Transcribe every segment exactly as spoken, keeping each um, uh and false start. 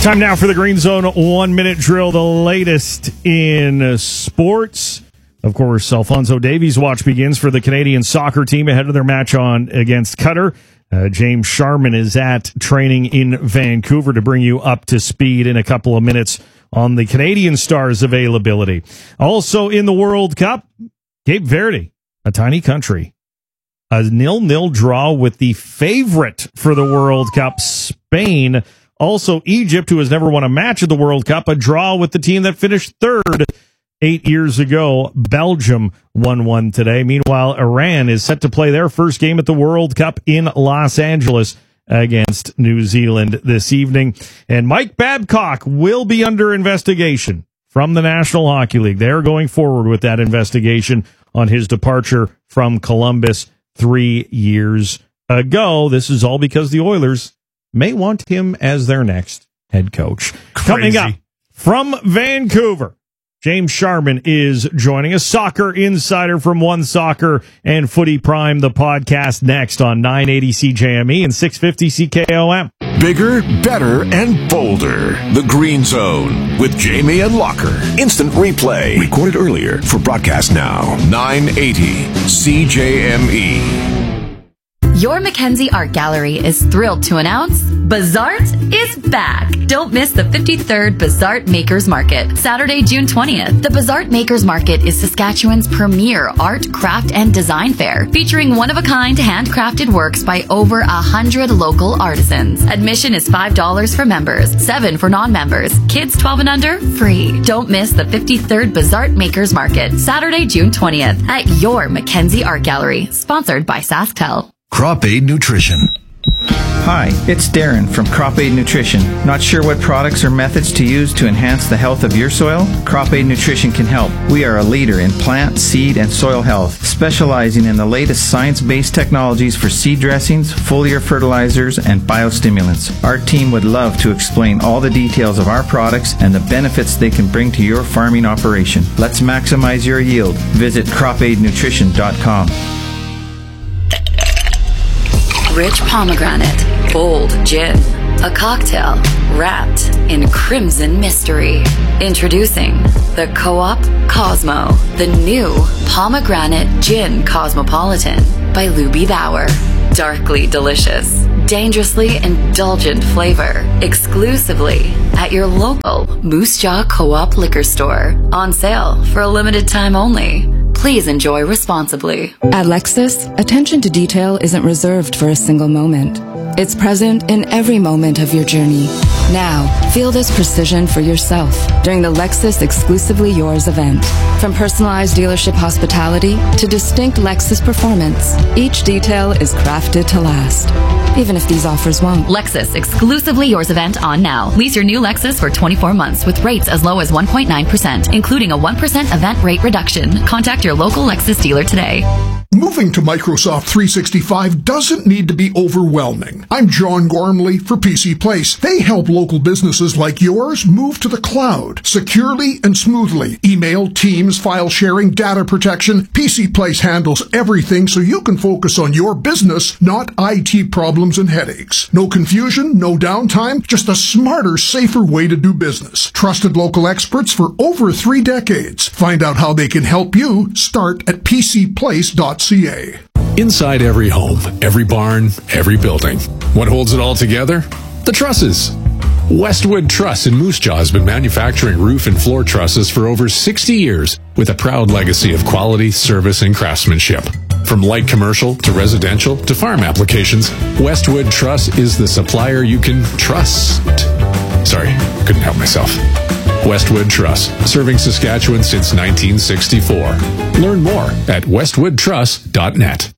Time now for the Green Zone one-minute drill, the latest in sports. Of course, Alphonso Davies' watch begins for the Canadian soccer team ahead of their match on against Qatar. Uh, James Sharman is at training in Vancouver to bring you up to speed in a couple of minutes on the Canadian Stars' availability. Also in the World Cup, Cape Verde, a tiny country. A nil-nil draw with the favorite for the World Cup, Spain. Also, Egypt, who has never won a match at the World Cup, a draw with the team that finished third eight years ago. Belgium won one today. Meanwhile, Iran is set to play their first game at the World Cup in Los Angeles against New Zealand this evening. And Mike Babcock will be under investigation from the National Hockey League. They're going forward with that investigation on his departure from Columbus three years ago. This is all because the Oilers may want him as their next head coach. Crazy. Coming up from Vancouver, James Sharman is joining us, soccer insider from One Soccer and Footy Prime, the podcast next on nine eighty C J M E and six fifty C K O M. Bigger, better, and bolder. The Green Zone with Jamie and Locker. Instant replay. Recorded earlier for broadcast now. nine eighty C J M E. Your Mackenzie Art Gallery is thrilled to announce Bazaart is back. Don't miss the fifty-third Bazaart Makers Market, Saturday, June twentieth. The Bazaart Makers Market is Saskatchewan's premier art, craft, and design fair, featuring one-of-a-kind handcrafted works by over a hundred local artisans. Admission is five dollars for members, seven dollars for non-members. Kids twelve and under, free. Don't miss the fifty-third Bazaart Makers Market, Saturday, June twentieth, at your Mackenzie Art Gallery, sponsored by SaskTel. Crop Aid Nutrition. Hi, it's Darren from Crop Aid Nutrition. Not sure what products or methods to use to enhance the health of your soil? Crop Aid Nutrition can help. We are a leader in plant, seed, and soil health, specializing in the latest science-based technologies for seed dressings, foliar fertilizers, and biostimulants. Our team would love to explain all the details of our products and the benefits they can bring to your farming operation. Let's maximize your yield. Visit crop aid nutrition dot com. Rich pomegranate, bold gin, a cocktail wrapped in crimson mystery. Introducing the Co-op Cosmo, the new pomegranate gin cosmopolitan by Luby Bauer. Darkly delicious, dangerously indulgent flavor, exclusively at your local Moose Jaw Co-op liquor store. On sale for a limited time only. Please enjoy responsibly. At Lexus, attention to detail isn't reserved for a single moment. It's present in every moment of your journey. Now, feel this precision for yourself during the Lexus Exclusively Yours event. From personalized dealership hospitality to distinct Lexus performance, each detail is crafted to last, even if these offers won't. Lexus Exclusively Yours event on now. Lease your new Lexus for twenty-four months with rates as low as one point nine percent, including a one percent event rate reduction. Contact your local Lexus dealer today. Moving to Microsoft three sixty-five doesn't need to be overwhelming. I'm John Gormley for P C Place. They help local businesses like yours move to the cloud securely and smoothly. Email, Teams, file sharing, data protection. P C Place handles everything so you can focus on your business, not I T problems and headaches. No confusion, no downtime, just a smarter, safer way to do business. Trusted local experts for over three decades. Find out how they can help you. Start at p c place dot c a. Inside every home, every barn, every building. What holds it all together? The trusses. Westwood Truss in Moose Jaw has been manufacturing roof and floor trusses for over sixty years with a proud legacy of quality, service, and craftsmanship. From light commercial to residential to farm applications, Westwood Truss is the supplier you can trust. Sorry, couldn't help myself. Westwood Truss, serving Saskatchewan since nineteen sixty-four. Learn more at westwood truss dot net.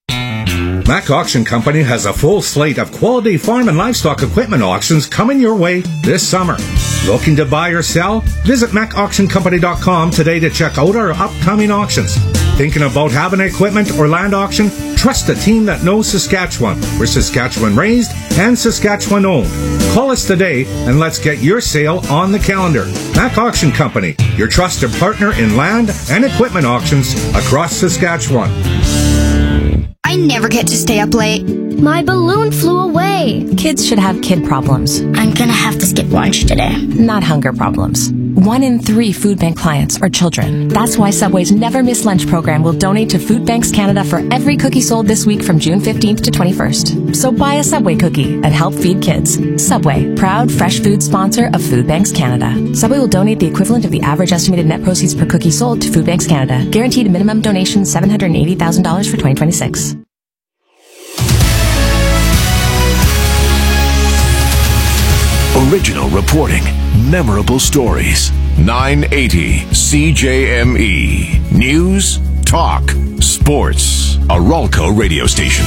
Mac Auction Company has a full slate of quality farm and livestock equipment auctions coming your way this summer. Looking to buy or sell? Visit mac auction company dot com today to check out our upcoming auctions. Thinking about having equipment or land auction? Trust a team that knows Saskatchewan. We're Saskatchewan raised and Saskatchewan owned. Call us today and let's get your sale on the calendar. Mac Auction Company, your trusted partner in land and equipment auctions across Saskatchewan. I I never get to stay up late. My balloon flew away. Kids should have kid problems. I'm gonna have to skip lunch today. Not hunger problems. One in three food bank clients are children. That's why Subway's Never Miss Lunch program will donate to Food Banks Canada for every cookie sold this week from June fifteenth to twenty-first. So buy a Subway cookie and help feed kids. Subway, proud fresh food sponsor of Food Banks Canada. Subway will donate the equivalent of the average estimated net proceeds per cookie sold to Food Banks Canada. Guaranteed minimum donation seven hundred eighty thousand dollars for twenty twenty-six. Original reporting, memorable stories. nine eighty C J M E. News, talk, sports. A Ralco radio station.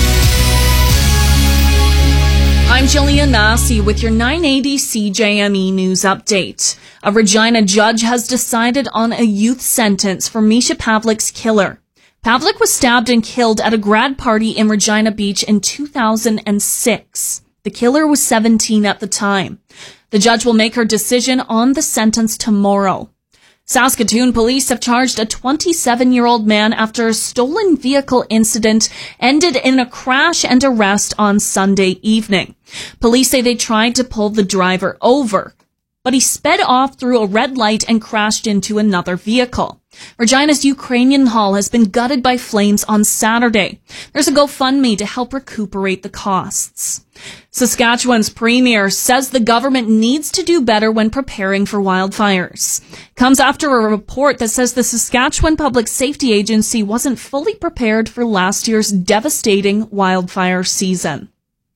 I'm Jillian Massey with your nine eighty C J M E news update. A Regina judge has decided on a youth sentence for Misha Pavlik's killer. Pavlik was stabbed and killed at a grad party in Regina Beach in two thousand six. The killer was seventeen at the time. The judge will make her decision on the sentence tomorrow. Saskatoon police have charged a twenty-seven-year-old man after a stolen vehicle incident ended in a crash and arrest on Sunday evening. Police say they tried to pull the driver over, but he sped off through a red light and crashed into another vehicle. Regina's Ukrainian Hall has been gutted by flames on Saturday. There's a GoFundMe to help recuperate the costs. Saskatchewan's premier says the government needs to do better when preparing for wildfires. Comes after a report that says the Saskatchewan Public Safety Agency wasn't fully prepared for last year's devastating wildfire season.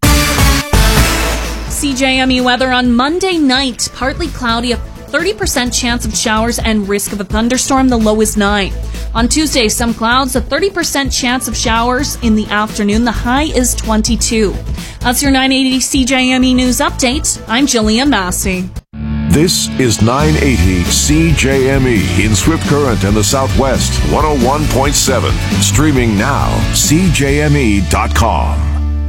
C J M E weather on Monday night, partly cloudy, a thirty percent chance of showers and risk of a thunderstorm, the low is nine. On Tuesday, some clouds, a thirty percent chance of showers in the afternoon, the high is twenty-two. That's your nine eighty C J M E News Update. I'm Jillian Massey. This is nine eighty C J M E in Swift Current and the Southwest, one oh one point seven. Streaming now, C J M E dot com.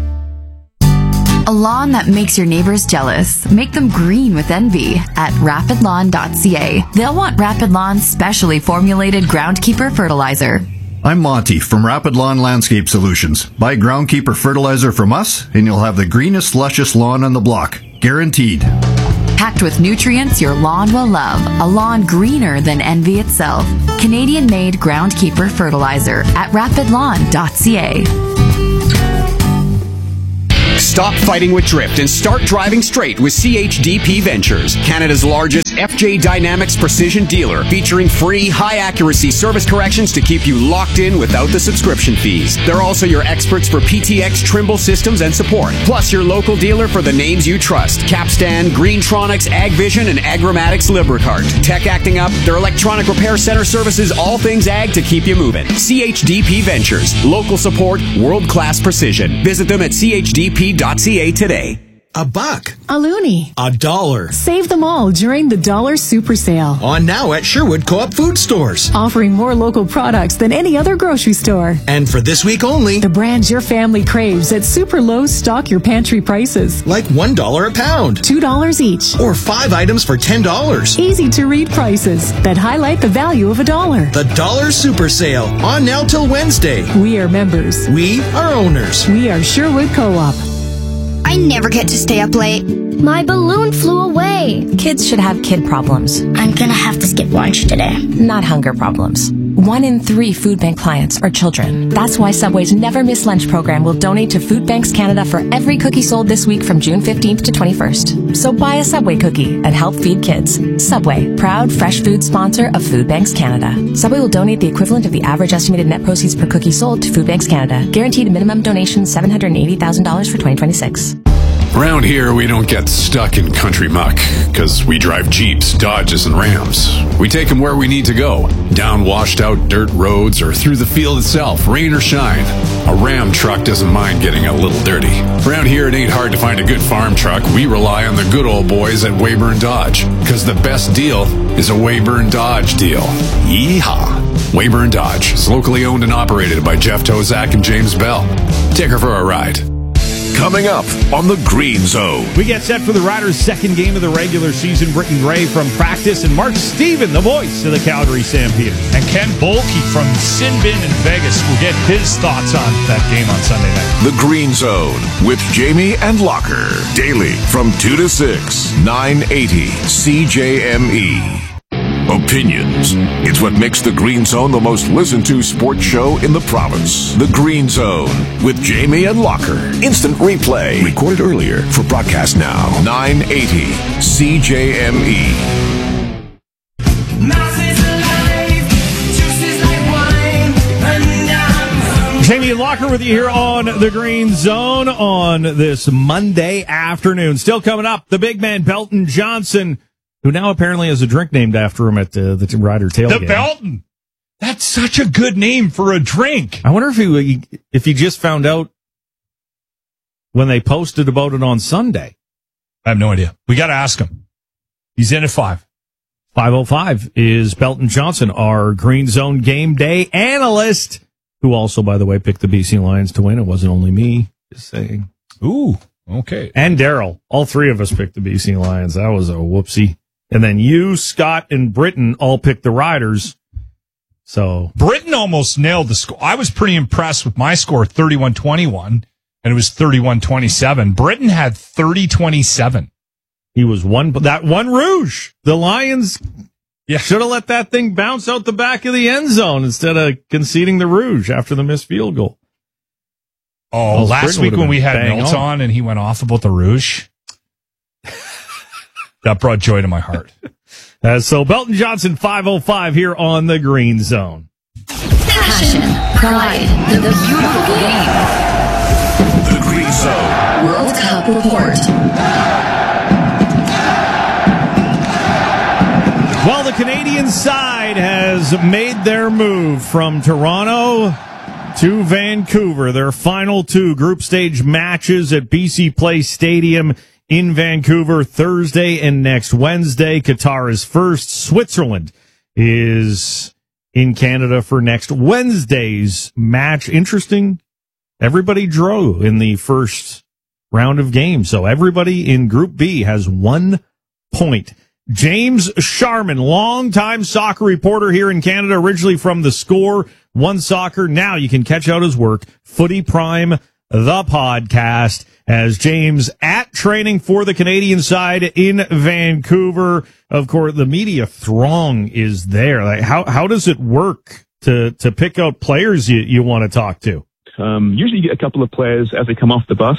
A lawn that makes your neighbors jealous. Make them green with envy at rapid lawn dot c a. They'll want Rapid Lawn's specially formulated Groundkeeper fertilizer. I'm Monty from Rapid Lawn Landscape Solutions. Buy Groundkeeper fertilizer from us, and you'll have the greenest, luscious lawn on the block. Guaranteed. Packed with nutrients your lawn will love. A lawn greener than envy itself. Canadian-made Groundkeeper fertilizer at rapid lawn dot c a. Stop fighting with drift and start driving straight with C H D P Ventures, Canada's largest F J Dynamics precision dealer, featuring free, high-accuracy service corrections to keep you locked in without the subscription fees. They're also your experts for P T X Trimble systems and support, plus your local dealer for the names you trust: Capstan, Greentronics, AgVision, and Agramatics Lubricart. Tech acting up, their electronic repair center services all things ag to keep you moving. C H D P Ventures, local support, world-class precision. Visit them at c h d p dot c a today. A buck. A loonie. A dollar. Save them all during the Dollar Super Sale. On now at Sherwood Co-op Food Stores. Offering more local products than any other grocery store. And for this week only, the brands your family craves at super low stock your pantry prices. Like one dollar a pound. two dollars each. Or five items for ten dollars. Easy to read prices that highlight the value of a dollar. The Dollar Super Sale. On now till Wednesday. We are members. We are owners. We are Sherwood Co-op. I never get to stay up late. My balloon flew away. Kids should have kid problems. I'm gonna have to skip lunch today. Not hunger problems. One in three food bank clients are children. That's why Subway's Never Miss Lunch program will donate to Food Banks Canada for every cookie sold this week from June fifteenth to twenty-first. So buy a Subway cookie and help feed kids. Subway, proud fresh food sponsor of Food Banks Canada. Subway will donate the equivalent of the average estimated net proceeds per cookie sold to Food Banks Canada. Guaranteed minimum donation seven hundred eighty thousand dollars for twenty twenty-six. Around here, we don't get stuck in country muck, because we drive Jeeps, Dodges, and Rams. We take them where we need to go, down washed-out dirt roads or through the field itself, rain or shine. A Ram truck doesn't mind getting a little dirty. Around here, it ain't hard to find a good farm truck. We rely on the good old boys at Weyburn Dodge, because the best deal is a Weyburn Dodge deal. Yeehaw! Weyburn Dodge is locally owned and operated by Jeff Tozak and James Bell. Take her for a ride. Coming up on the Green Zone. We get set for the Riders' second game of the regular season. Britton Gray from practice and Mark Steven, the voice of the Calgary Stampeders. And Ken Bolke from Sin Bin in Vegas will get his thoughts on that game on Sunday night. The Green Zone with Jamie and Locker. Daily from two to six, nine eighty C J M E. Opinions. It's what makes the Green Zone the most listened to sports show in the province. The Green Zone with Jamie and Locker. Instant replay. Recorded earlier for broadcast now. nine eighty C J M E. Jamie and Locker with you here on the Green Zone on this Monday afternoon. Still coming up, the big man Belton Johnson, who now apparently has a drink named after him at uh, the Rider tailgate. The Belton. That's such a good name for a drink. I wonder if he if he just found out when they posted about it on Sunday. I have no idea. We got to ask him. He's in at five. five oh five is Belton Johnson, our Green Zone game day analyst, who also, by the way, picked the B C Lions to win. It wasn't only me, just saying. Ooh, okay. And Daryl. All three of us picked the B C Lions. That was a whoopsie. And then you, Scott, and Britton all picked the Riders. So Britton almost nailed the score. I was pretty impressed with my score, thirty-one twenty-one, and it was thirty-one twenty-seven. Britton had thirty twenty-seven. He was one, that one Rouge. The Lions yeah. should have let that thing bounce out the back of the end zone instead of conceding the Rouge after the missed field goal. Oh, well, last week when we had Milt on and he went off about the Rouge, that brought joy to my heart. Uh, so Belton Johnson, five oh five here on the Green Zone. Passion, pride, the beautiful game. The Green Zone. World Cup report. Well, the Canadian side has made their move from Toronto to Vancouver. Their final two group stage matches at B C Place Stadium in Vancouver Thursday and next Wednesday. Qatar is first. Switzerland is in Canada for next Wednesday's match. Interesting. Everybody drew in the first round of games. So everybody in Group B has one point. James Sharman, longtime soccer reporter here in Canada, originally from The Score, One Soccer. Now you can catch out his work, Footy Prime, the podcast, as James at training for the Canadian side in Vancouver. Of course, the media throng is there. Like, how how does it work to to pick out players you, you want to talk to? Um, usually you get a couple of players as they come off the bus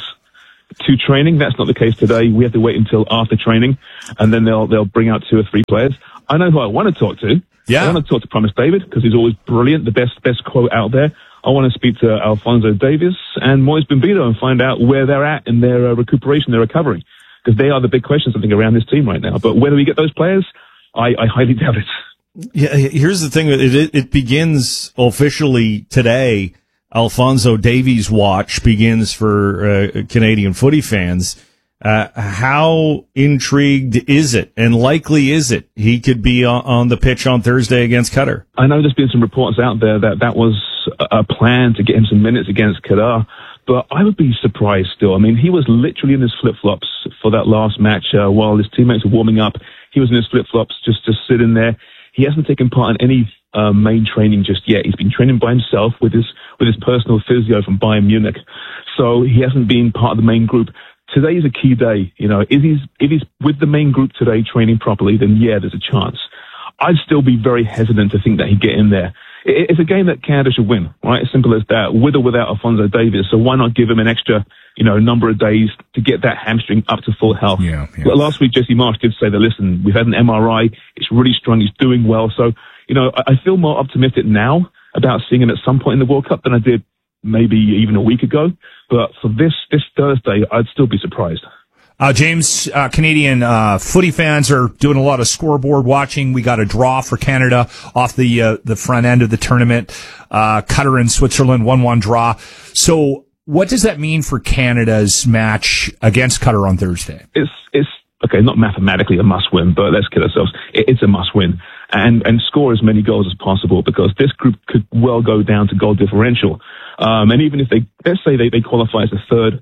to training. That's not the case today. We have to wait until after training, and then they'll they'll bring out two or three players. I know who I want to talk to. Yeah. I want to talk to Promise David because he's always brilliant, the best best quote out there. I want to speak to Alfonso Davies and Moise Bambino and find out where they're at in their uh, recuperation, their recovery, because they are the big questions, I think, around this team right now. But whether we get those players, I, I highly doubt it. Yeah, here's the thing. It, it, it begins officially today. Alfonso Davies' watch begins for uh, Canadian footy fans. Uh, how intrigued is it, and likely is it he could be on, on the pitch on Thursday against Qatar? I know there's been some reports out there that that was a plan to get him some minutes against Qatar, but I would be surprised still. I mean, he was literally in his flip-flops for that last match uh, while his teammates were warming up. He was in his flip-flops just, just sitting there. He hasn't taken part in any uh, main training just yet. He's been training by himself with his with his personal physio from Bayern Munich, so he hasn't been part of the main group. Today is a key day. You know, if he's, if he's with the main group today training properly, then yeah, there's a chance. I'd still be very hesitant to think that he'd get in there. It, it's a game that Canada should win, right? As simple as that, with or without Alfonso Davies. So why not give him an extra, you know, number of days to get that hamstring up to full health? Yeah, yeah. Well, last week, Jesse Marsh did say that, listen, we've had an M R I. It's really strong. He's doing well. So, you know, I, I feel more optimistic now about seeing him at some point in the World Cup than I did maybe even a week ago. But for this this Thursday, I'd still be surprised. Uh, James, uh, Canadian uh, footy fans are doing a lot of scoreboard watching. We got a draw for Canada off the uh, the front end of the tournament. Uh, Qatar and Switzerland, one one draw. So what does that mean for Canada's match against Qatar on Thursday? It's it's okay, not mathematically a must win, but let's kid ourselves. It, it's a must win. And, and score as many goals as possible, because this group could well go down to goal differential. Um, and even if they, let's say they, they qualify as a third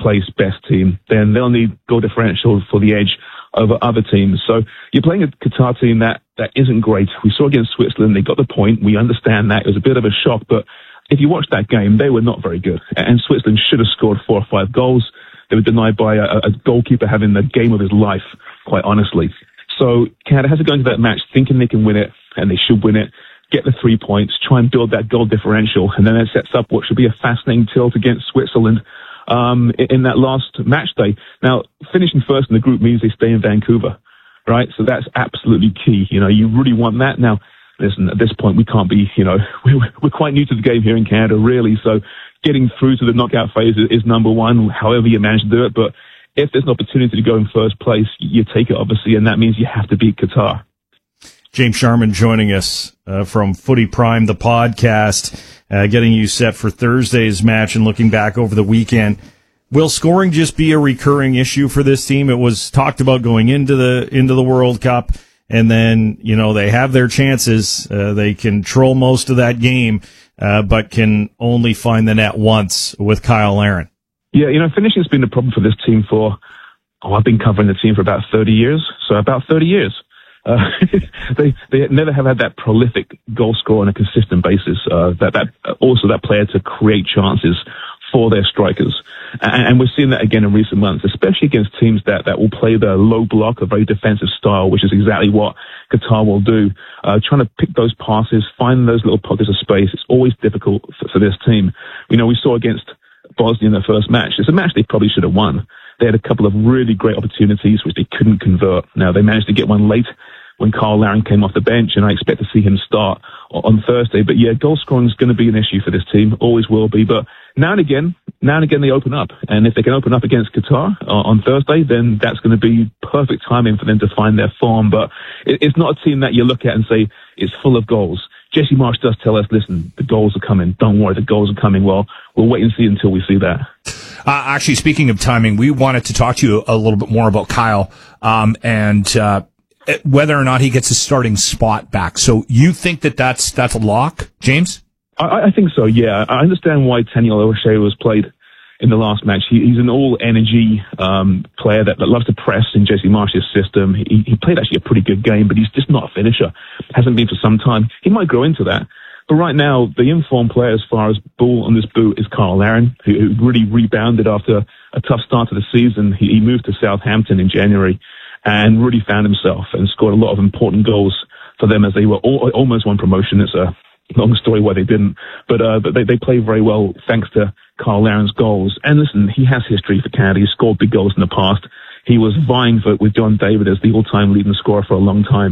place best team, then they'll need goal differential for the edge over other teams. So you're playing a Qatar team that, that isn't great. We saw against Switzerland, they got the point. We understand that. It was a bit of a shock, but if you watch that game, they were not very good. And Switzerland should have scored four or five goals. They were denied by a, a goalkeeper having the game of his life, quite honestly. So Canada has to go into that match thinking they can win it, and they should win it, get the three points, try and build that goal differential, and then it sets up what should be a fascinating tilt against Switzerland um, in that last match day. Now, finishing first in the group means they stay in Vancouver, right? So that's absolutely key. You know, you really want that. Now, listen, at this point, we can't be, you know, we're, we're quite new to the game here in Canada, really. So getting through to the knockout phase is, is number one, however you manage to do it. But if there's an opportunity to go in first place, you take it, obviously, and that means you have to beat Qatar. James Sharman joining us uh, from Footy Prime, the podcast, uh, getting you set for Thursday's match and looking back over the weekend. Will scoring just be a recurring issue for this team? It was talked about going into the into the World Cup, and then, you know, they have their chances. Uh, they control most of that game, uh, but can only find the net once with Kyle Larin. Yeah, you know, finishing's been the problem for this team for, oh, I've been covering the team for about thirty years, so about thirty years. Uh, they they never have had that prolific goal scorer on a consistent basis. Uh, that that also that player to create chances for their strikers, and, and we're seeing that again in recent months, especially against teams that that will play the low block, a very defensive style, which is exactly what Qatar will do. Uh, trying to pick those passes, find those little pockets of space. It's always difficult for, for this team. You know, we saw against Bosnia in their first match. It's a match they probably should have won. They had a couple of really great opportunities which they couldn't convert. Now, they managed to get one late when Kyle Larin came off the bench, and I expect to see him start on Thursday. But yeah, goal scoring is going to be an issue for this team, always will be. But now and again, now and again they open up. And if they can open up against Qatar on Thursday, then that's going to be perfect timing for them to find their form. But it's not a team that you look at and say it's full of goals. Jesse Marsch does tell us, listen, the goals are coming. Don't worry, the goals are coming. Well, we'll wait and see until we see that. Uh, actually, speaking of timing, we wanted to talk to you a little bit more about Kyle um, and uh, whether or not he gets his starting spot back. So you think that that's, that's a lock, James? I, I think so, yeah. I understand why Daniel O'Shea was played in the last match. He, he's an all-energy um, player that, that loves to press in Jesse Marsch's system. He, he played actually a pretty good game, but he's just not a finisher. Hasn't been for some time. He might grow into that. But right now, the informed player as far as ball on this boot is Kyle Larin, who, who really rebounded after a tough start to the season. He, he moved to Southampton in January and really found himself and scored a lot of important goals for them as they were all, almost won promotion. It's a long story why they didn't, but uh, but they, they play very well thanks to Kyle Larin's goals. And listen, he has history for Canada. He's scored big goals in the past. He was vying for with John David as the all-time leading scorer for a long time.